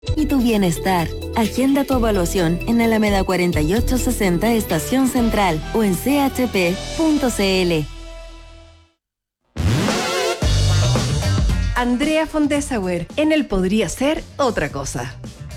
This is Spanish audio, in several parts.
Y tu bienestar. Agenda tu evaluación en Alameda 4860 Estación Central o en chp.cl. Andrea von Dessauer, en él podría ser otra cosa.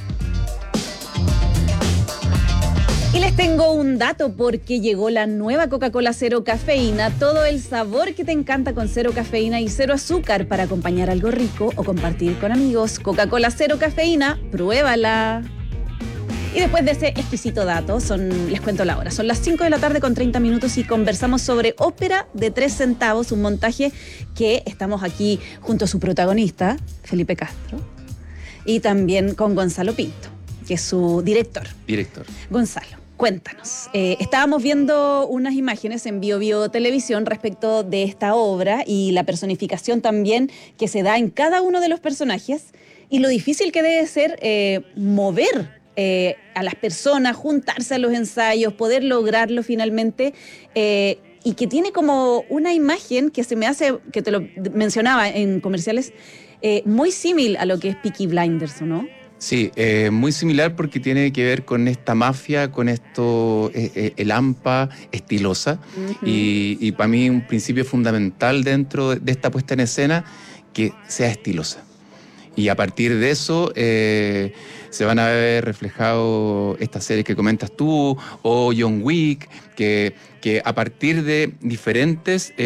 Y les tengo un dato porque llegó la nueva Coca-Cola Cero Cafeína, todo el sabor que te encanta con cero cafeína y cero azúcar para acompañar algo rico o compartir con amigos. Coca-Cola Cero Cafeína, pruébala. Y después de ese exquisito dato, les cuento la hora. Son las 5 de la tarde con 30 minutos y conversamos sobre Ópera de 3 centavos, un montaje que estamos aquí junto a su protagonista, Felipe Castro, y también con Gonzalo Pinto, que es su director. Gonzalo, cuéntanos. Estábamos viendo unas imágenes en Bio Televisión respecto de esta obra y la personificación también que se da en cada uno de los personajes y lo difícil que debe ser mover a las personas, juntarse a los ensayos, poder lograrlo finalmente, y que tiene como una imagen que se me hace, que te lo mencionaba en comerciales, muy similar a lo que es Peaky Blinders, ¿o no? Sí, muy similar porque tiene que ver con esta mafia, con esto, el AMPA estilosa. Uh-huh. Y para mí un principio fundamental dentro de esta puesta en escena, que sea estilosa. Y a partir de eso se van a ver reflejado estas series que comentas tú, o John Wick, que a partir de diferentes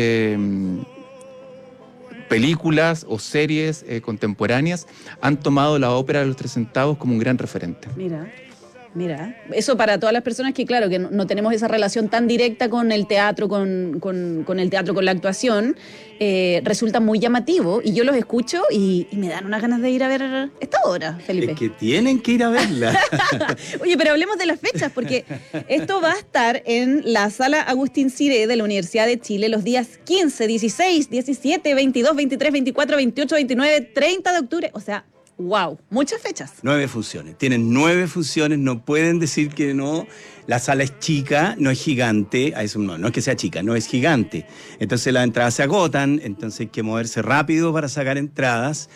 películas o series contemporáneas han tomado la ópera de los 3 centavos como un gran referente. Mira, eso para todas las personas que, claro, que no tenemos esa relación tan directa con el teatro, con el teatro, con la actuación, resulta muy llamativo y yo los escucho y me dan unas ganas de ir a ver esta obra, Felipe. Es que tienen que ir a verla. Oye, pero hablemos de las fechas, porque esto va a estar en la Sala Agustín Ciré de la Universidad de Chile los días 15, 16, 17, 22, 23, 24, 28, 29, 30 de octubre, o sea... ¡Wow! Muchas fechas. 9 funciones. Tienen 9 funciones, no pueden decir que no. La sala es chica, no es gigante. A eso no es que sea chica, no es gigante. Entonces las entradas se agotan, entonces hay que moverse rápido para sacar entradas.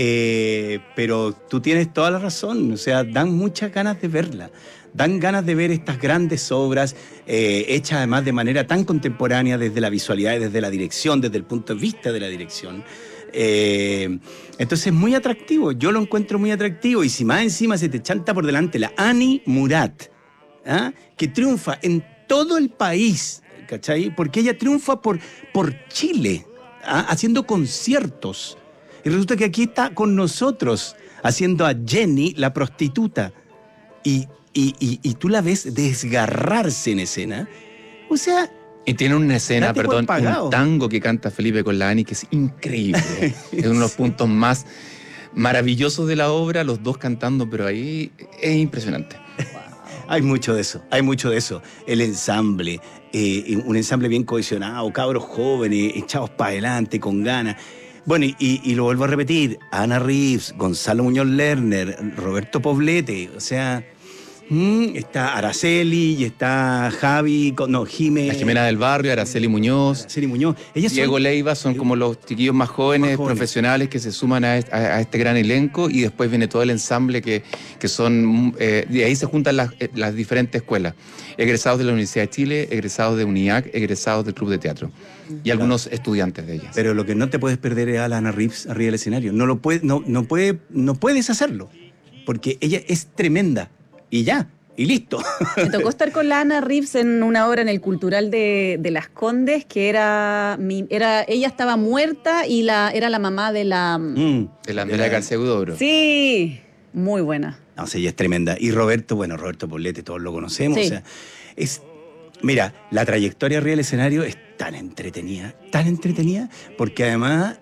Pero tú tienes toda la razón, o sea, dan muchas ganas de verla. Dan ganas de ver estas grandes obras hechas además de manera tan contemporánea desde la visualidad y desde la dirección, desde el punto de vista de la dirección. Entonces es muy atractivo, yo lo encuentro muy atractivo y si más encima se te chanta por delante la Ani Murat, ¿ah? Que triunfa en todo el país, ¿cachai? Porque ella triunfa por Chile, ¿ah? Haciendo conciertos y resulta que aquí está con nosotros haciendo a Jenny, la prostituta, y tú la ves desgarrarse en escena, o sea... Y tiene una escena, un tango que canta Felipe con la Ani que es increíble. Es uno de los puntos más maravillosos de la obra, los dos cantando, pero ahí es impresionante. Hay mucho de eso. El ensamble, un ensamble bien cohesionado, cabros jóvenes, echados para adelante, con ganas. Bueno, y lo vuelvo a repetir, Ana Reeves, Gonzalo Muñoz Lerner, Roberto Poblete, o sea... está Araceli y está Jime. La Jimena del Barrio, Araceli Muñoz. Diego Leiva son como los chiquillos más jóvenes, profesionales que se suman a este gran elenco y después viene todo el ensamble que son... de ahí se juntan las diferentes escuelas. Egresados de la Universidad de Chile, egresados de UNIAC, egresados del Club de Teatro. Y algunos estudiantes de ellas. Pero lo que no te puedes perder es a la Ana Reeves arriba del escenario. No puedes hacerlo. Porque ella es tremenda. Y ya, y listo. Me tocó estar con la Ana Reeves en una obra en el Cultural de Las Condes, que ella estaba muerta y era la mamá de la... de la Andrea García Huidobro. Sí, muy buena. No, o sea, ella es tremenda. Y Roberto Poblete, todos lo conocemos. Sí. O sea, mira, la trayectoria arriba del escenario es tan entretenida, porque además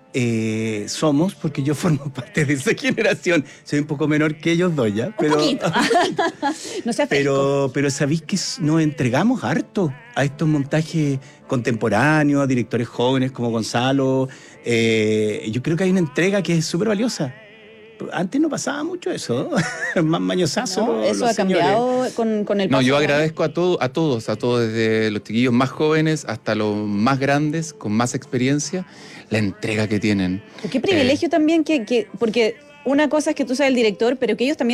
porque yo formo parte de esa generación. Soy un poco menor que ellos dos ya. Un poquito. No seas fresco. Pero sabéis que nos entregamos harto a estos montajes contemporáneos, a directores jóvenes como Gonzalo. Yo creo que hay una entrega que es súper valiosa. Antes no pasaba mucho eso, más mañosazo. No, eso ha cambiado con el paso. No, yo agradezco a todos, desde los chiquillos más jóvenes hasta los más grandes, con más experiencia, la entrega que tienen. Qué privilegio también porque una cosa es que tú seas el director, pero que ellos también